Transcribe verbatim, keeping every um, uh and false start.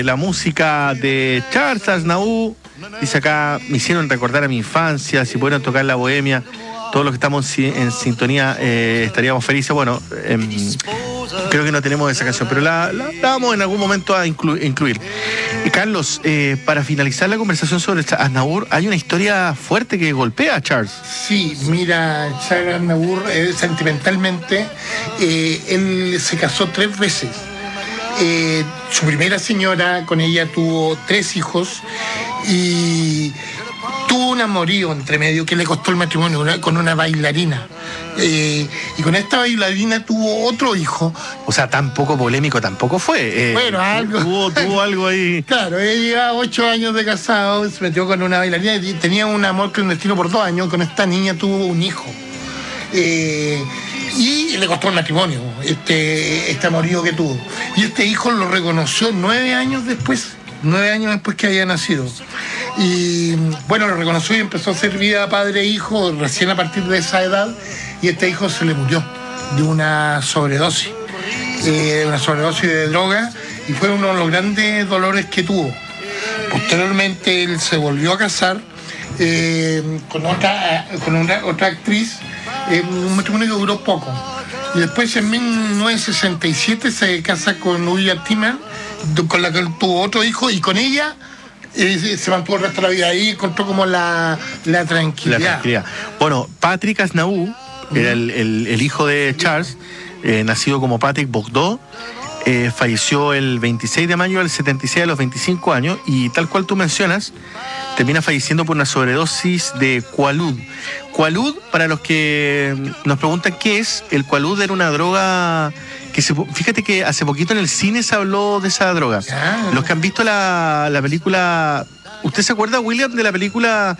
La música de Charles Aznavour, dice acá, me hicieron recordar a mi infancia, si pudieran tocar La Bohemia, todos los que estamos en sintonía eh, estaríamos felices. Bueno, eh, creo que no tenemos esa canción, pero la, la, la vamos en algún momento a inclu incluir. Y Carlos, eh, para finalizar la conversación sobre Aznavour, hay una historia fuerte que golpea a Charles. Sí, mira, Charles Aznavour, eh, sentimentalmente, eh, él se casó tres veces. Eh, su primera señora, con ella tuvo tres hijos y tuvo un amorío entre medio que le costó el matrimonio una, con una bailarina. Eh, y con esta bailarina tuvo otro hijo. O sea, tan poco polémico tampoco fue. Eh, bueno, algo. Tuvo, tuvo algo ahí. Claro, él lleva ocho años de casado, se metió con una bailarina y tenía un amor clandestino por dos años. Con esta niña tuvo un hijo. Eh, y le costó el matrimonio, este, este amorío que tuvo. Y este hijo lo reconoció nueve años después, nueve años después que había nacido. Y bueno, lo reconoció y empezó a hacer vida padre-hijo recién a partir de esa edad. Y este hijo se le murió de una sobredosis, eh, una sobredosis de droga, y fue uno de los grandes dolores que tuvo. Posteriormente él se volvió a casar eh, con otra, con una, otra actriz. Eh, un matrimonio que duró poco. Y después en mil novecientos sesenta y siete se casa con William Timan, con la que tuvo otro hijo, y con ella eh, se mantuvo el resto de la vida ahí, encontró como la, la, tranquilidad. la tranquilidad. Bueno, Patrick Aznavour, uh-huh. era el, el, el hijo de Charles, eh, nacido como Patrick Bogdo, eh, falleció el veintiséis de mayo del setenta y seis a los veinticinco años, y tal cual tú mencionas, termina falleciendo por una sobredosis de Quaalud. Quaalud, para los que nos preguntan qué es, el Quaalud era una droga que se, fíjate que hace poquito en el cine se habló de esa droga. Ah. Los que han visto la, la película, ¿usted se acuerda, William, de la película